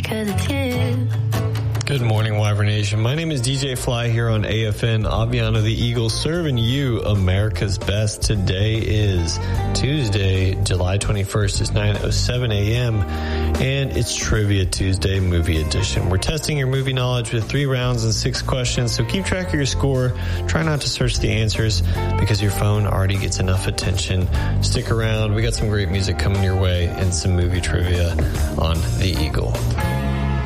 'cause it's you. Good morning, Wyvern Nation. My name is DJ Fly here on AFN, Aviano the Eagle, serving you America's best. Today is Tuesday, July 21st. It's 9:07 a.m., and it's Trivia Tuesday Movie Edition. We're testing your movie knowledge with 3 rounds and 6 questions, so keep track of your score. Try not to search the answers because your phone already gets enough attention. Stick around. We got some great music coming your way and some movie trivia on the Eagle.